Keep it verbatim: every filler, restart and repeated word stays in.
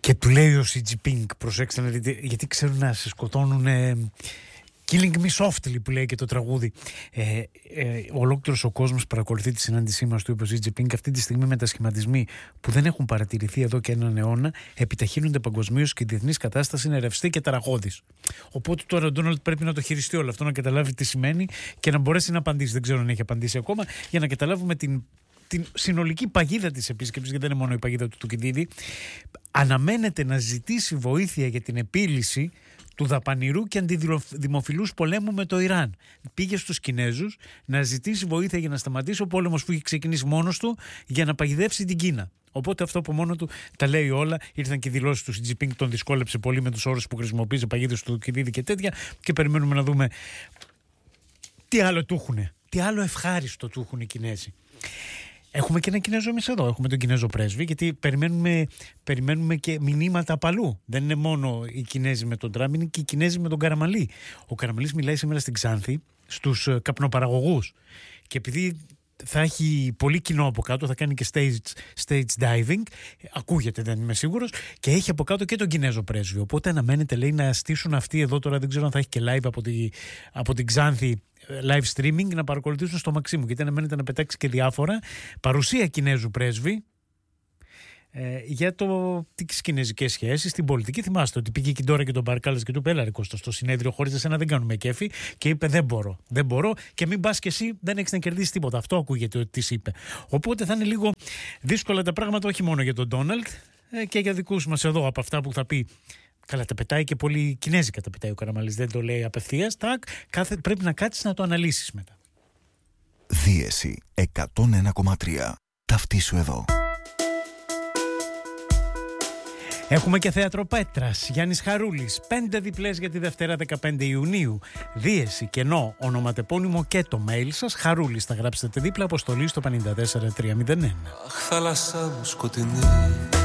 Και του λέει ο Σι Τζινπίνγκ, προσέξτε να δείτε, γιατί ξέρουν να σε σκοτώνουν. Ε, Killing me softly που λέει και το τραγούδι. Ε, ε, ολόκληρος ο κόσμος παρακολουθεί τη συνάντησή μας, του είπε ο Σι Τζινπίνγκ. Αυτή τη στιγμή μετασχηματισμοί που δεν έχουν παρατηρηθεί εδώ και έναν αιώνα επιταχύνονται παγκοσμίως και η διεθνής κατάσταση είναι ρευστή και ταραχώδης. Οπότε τώρα ο Ντόναλντ πρέπει να το χειριστεί όλο αυτό, να καταλάβει τι σημαίνει και να μπορέσει να απαντήσει. Δεν ξέρω αν έχει απαντήσει ακόμα, για να καταλάβουμε την, την συνολική παγίδα της επίσκεψης, γιατί δεν είναι μόνο η παγίδα του Τουκεντίδη. Αναμένεται να ζητήσει βοήθεια για την επίλυση του δαπανηρού και αντιδημοφιλούς πολέμου με το Ιράν. Πήγε στους Κινέζους να ζητήσει βοήθεια για να σταματήσει ο πόλεμος που είχε ξεκινήσει μόνος του, για να παγιδεύσει την Κίνα. Οπότε αυτό από μόνο του τα λέει όλα. Ήρθαν και οι δηλώσεις του Σι Τζινπίνγκ, τον δυσκόλεψε πολύ με τους όρους που χρησιμοποίησε, παγίδες του Τουκεντίδη και τέτοια. Και περιμένουμε να δούμε τι άλλο του έχουν. Τι άλλο ευχάριστο του έχουν οι Κινέζοι. Έχουμε και ένα Κινέζο εμείς εδώ. Έχουμε τον Κινέζο πρέσβη, γιατί περιμένουμε, περιμένουμε και μηνύματα από αλλού. Δεν είναι μόνο οι Κινέζοι με τον Τραμπ, είναι και οι Κινέζοι με τον Καραμαλή. Ο Καραμαλής μιλάει σήμερα στην Ξάνθη στους καπνοπαραγωγούς. Και επειδή θα έχει πολύ κοινό από κάτω, θα κάνει και stage, stage diving, ακούγεται, δεν είμαι σίγουρος, και έχει από κάτω και τον Κινέζο πρέσβη. Οπότε αναμένεται, λέει, να στήσουν αυτοί εδώ τώρα, δεν ξέρω αν θα έχει και live από, τη, από την Ξάνθη, live streaming, να παρακολουθήσουν στο Μαξίμου, γιατί αναμένεται να πετάξει και διάφορα. Παρουσία Κινέζου πρέσβη ε, για το, τις κινέζικες σχέσεις, την πολιτική. Θυμάστε ότι πήγε και τώρα και τον Μπαρκάλας και του είπε: έλα ρε Κώστα, στο συνέδριο χωρίς εσένα δεν κάνουμε κέφι. Και είπε: δεν μπορώ, δεν μπορώ και μην πας και εσύ, δεν έχεις να κερδίσεις τίποτα. Αυτό ακούγεται ότι της είπε. Οπότε θα είναι λίγο δύσκολα τα πράγματα, όχι μόνο για τον Ντόναλντ ε, και για δικούς μας εδώ, από αυτά που θα πει. Καλά, τα πετάει και πολύ κινέζικα, τα πετάει ο Καραμαλής, δεν το λέει απευθείας. Τάκ, κάθε, πρέπει να κάτσεις να το αναλύσεις μετά. Δίεση εκατόν ένα κόμμα τρία. Ταυτίσου εδώ. Έχουμε και θέατρο Πέτρας, Γιάννης Χαρούλης, πέντε διπλές για τη Δευτέρα δεκαπέντε Ιουνίου. Δίεση, κενό, ονοματεπώνυμο και το mail σας. Χαρούλης θα γράψετε δίπλα, αποστολή στο πέντε τέσσερα τρία μηδέν ένα. Αχ, θάλασσα μου σκοτεινή,